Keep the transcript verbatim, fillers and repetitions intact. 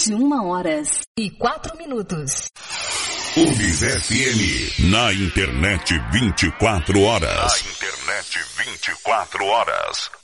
vinte e uma horas e quatro minutos. Unis F M, na internet vinte e quatro horas. Na internet vinte e quatro horas.